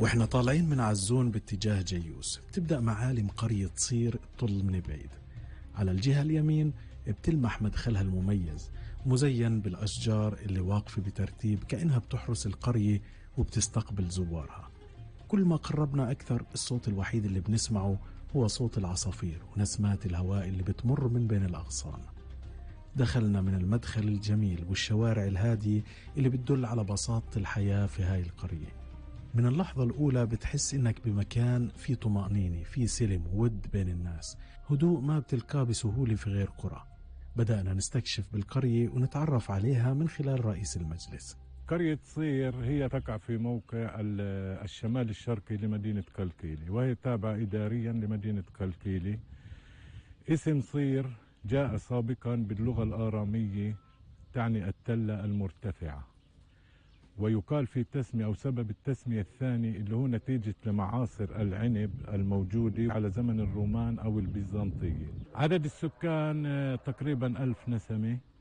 واحنا طالعين من عزون باتجاه جيوس بتبدأ معالم قرية صير تطل من بعيد. على الجهة اليمين بتلمح مدخلها المميز مزين بالأشجار اللي واقفة بترتيب كأنها بتحرس القرية وبتستقبل زوارها. كل ما قربنا أكثر الصوت الوحيد اللي بنسمعه هو صوت العصافير ونسمات الهواء اللي بتمر من بين الأغصان. دخلنا من المدخل الجميل والشوارع الهادية اللي بتدل على بساطة الحياة في هاي القرية. من اللحظة الأولى بتحس إنك بمكان فيه طمأنينة، فيه سلم وود بين الناس، هدوء ما بتلقاه بسهولة في غير قرى. بدأنا نستكشف بالقرية ونتعرف عليها من خلال رئيس المجلس. قرية صير هي تقع في موقع الشمال الشرقي لمدينة كلكيلي، وهي تابعة إداريا لمدينة كلكيلي. اسم صير جاء سابقا باللغة الآرامية تعني التلة المرتفعة، ويقال في التسمية أو سبب التسمية الثاني اللي هو نتيجة لمعاصر العنب الموجودة على زمن الرومان أو البيزنطية. عدد السكان تقريبا 1000 نسمة،